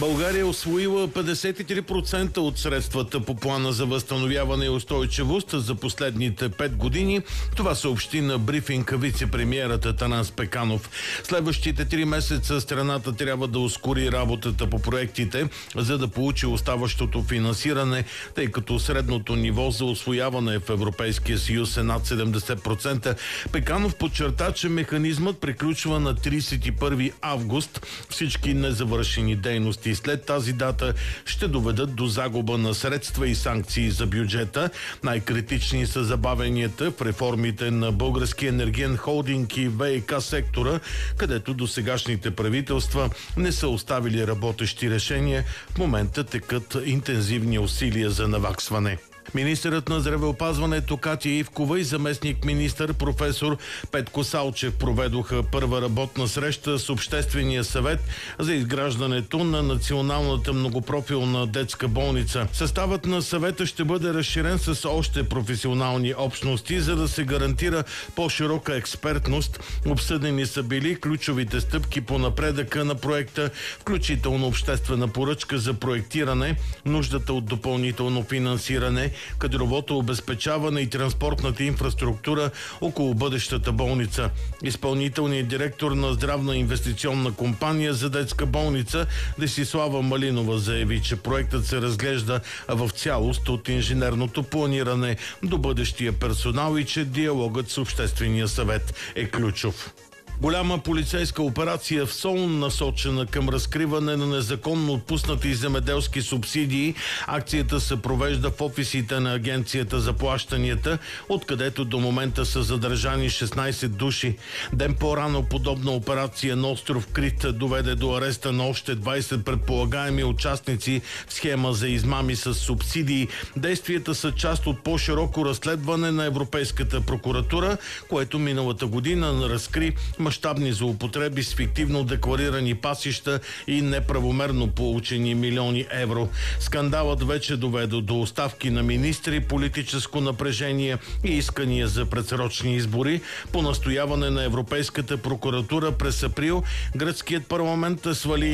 България е усвоила 53% от средствата по плана за възстановяване и устойчивост за последните 5 години. Това съобщи на брифинг вице-премиерът Атанас Пеканов. Следващите 3 месеца страната трябва да ускори работата по проектите, за да получи оставащото финансиране, тъй като средното ниво за усвояване в Европейския съюз е над 70%. Пеканов подчерта, че механизмът приключва на 31 август. Всички незавършени дейности след тази дата ще доведат до загуба на средства и санкции за бюджета. Най-критични са забавенията в реформите на Българския енергиен холдинг и ВиК сектора, където досегашните правителства не са оставили работещи решения. В момента текат интензивни усилия за наваксване. Министърът на здравеопазването Катя Ивкова и заместник-министър професор Петко Салчев проведоха първа работна среща с Обществения съвет за изграждането на Националната многопрофилна детска болница. Съставът на съвета ще бъде разширен с още професионални общности, за да се гарантира по-широка експертност. Обсъдени са били ключовите стъпки по напредъка на проекта, включително обществена поръчка за проектиране, нуждата от допълнително финансиране, кадровото обезпечаване и транспортната инфраструктура около бъдещата болница. Изпълнителният директор на здравна инвестиционна компания за детска болница Десислава Малинова заяви, че проектът се разглежда в цялост от инженерното планиране до бъдещия персонал и че диалогът с Обществения съвет е ключов. Голяма полицейска операция в Солун, насочена към разкриване на незаконно отпуснати земеделски субсидии. Акцията се провежда в офисите на Агенцията за плащанията, откъдето до момента са задържани 16 души. Ден по-рано подобна операция на остров Крит доведе до ареста на още 20 предполагаеми участници в схема за измами с субсидии. Действията са част от по-широко разследване на Европейската прокуратура, което миналата година разкри мащабни злоупотреби с фиктивно декларирани пасища и неправомерно получени милиони евро. Скандалът вече доведе до оставки на министри, политическо напрежение и искания за предсрочни избори. По настояване на Европейската прокуратура през април гръцкият парламент свали